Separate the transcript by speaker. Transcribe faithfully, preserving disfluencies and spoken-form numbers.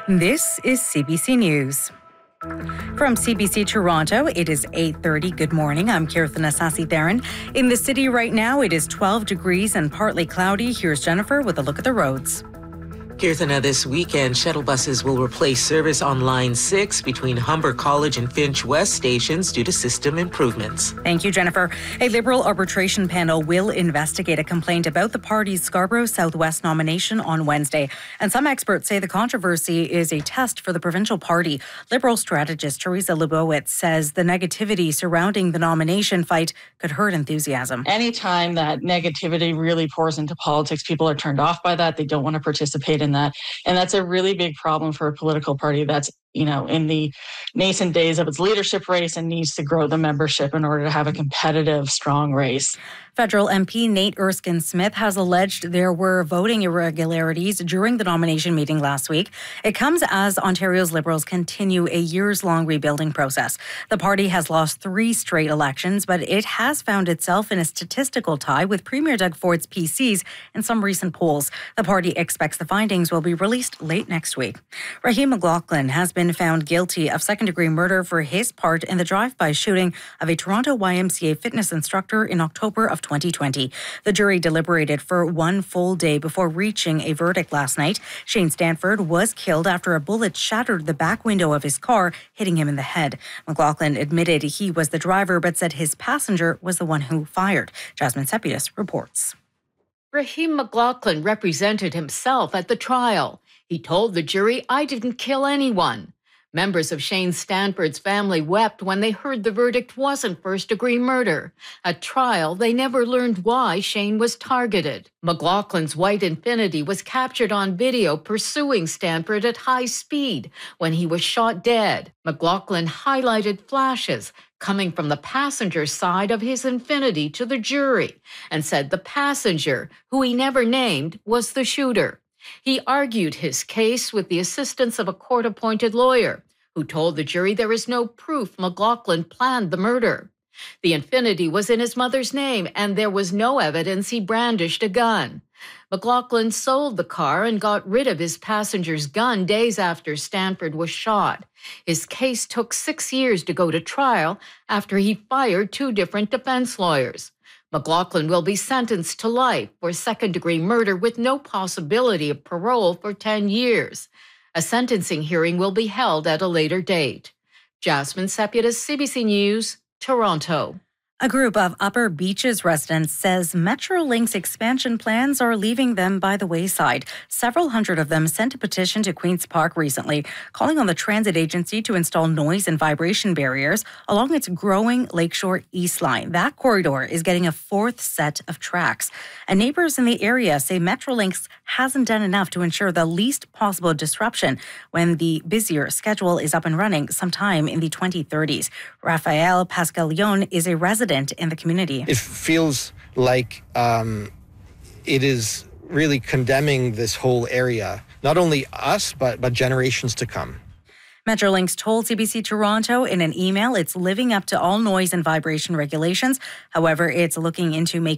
Speaker 1: This is C B C News. From C B C Toronto, it is eight thirty. Good morning. I'm Kirthana Sasi-Theron. In the city right now, it is twelve degrees and partly cloudy. Here's Jennifer with a look at the roads.
Speaker 2: Kirthana, this weekend, shuttle buses will replace service on Line six between Humber College and Finch West stations due to system improvements.
Speaker 1: Thank you, Jennifer. A Liberal arbitration panel will investigate a complaint about the party's Scarborough Southwest nomination on Wednesday. And some experts say the controversy is a test for the provincial party. Liberal strategist Teresa Lubowitz says the negativity surrounding the nomination fight could hurt enthusiasm.
Speaker 3: Anytime that negativity really pours into politics, people are turned off by that. They don't want to participate in that. And that's a really big problem for a political party that's, you know, in the nascent days of its leadership race and needs to grow the membership in order to have a competitive, strong race.
Speaker 1: Federal M P Nate Erskine-Smith has alleged there were voting irregularities during the nomination meeting last week. It comes as Ontario's Liberals continue a years-long rebuilding process. The party has lost three straight elections, but it has found itself in a statistical tie with Premier Doug Ford's P Cs in some recent polls. The party expects the findings will be released late next week. Raheem McLaughlin has been found guilty of second-degree murder for his part in the drive-by shooting of a Toronto Y M C A fitness instructor in October of twenty twenty. The jury deliberated for one full day before reaching a verdict last night. Shane Stanford was killed after a bullet shattered the back window of his car, hitting him in the head. McLaughlin admitted he was the driver, but said his passenger was the one who fired. Jasmine Sepius reports.
Speaker 4: Raheem McLaughlin represented himself at the trial. He told the jury, "I didn't kill anyone." Members of Shane Stanford's family wept when they heard the verdict wasn't first-degree murder. At trial, they never learned why Shane was targeted. McLaughlin's white Infiniti was captured on video pursuing Stanford at high speed when he was shot dead. McLaughlin highlighted flashes coming from the passenger side of his Infiniti to the jury and said the passenger, who he never named, was the shooter. He argued his case with the assistance of a court-appointed lawyer who told the jury there is no proof McLaughlin planned the murder. The Infiniti was in his mother's name, and there was no evidence he brandished a gun. McLaughlin sold the car and got rid of his passenger's gun days after Stanford was shot. His case took six years to go to trial after he fired two different defense lawyers. McLaughlin will be sentenced to life for second-degree murder with no possibility of parole for ten years. A sentencing hearing will be held at a later date. Jasmine Sepius, C B C News, Toronto.
Speaker 1: A group of Upper Beaches residents says Metrolink's expansion plans are leaving them by the wayside. Several hundred of them sent a petition to Queen's Park recently, calling on the transit agency to install noise and vibration barriers along its growing Lakeshore East Line. That corridor is getting a fourth set of tracks. And neighbors in the area say Metrolinx hasn't done enough to ensure the least possible disruption when the busier schedule is up and running sometime in the twenty thirties. Rafael Pascalion is a resident in the community.
Speaker 5: It feels like um, it is really condemning this whole area, not only us, but, but generations to come.
Speaker 1: Metrolinx told C B C Toronto in an email it's living up to all noise and vibration regulations. However, it's looking into making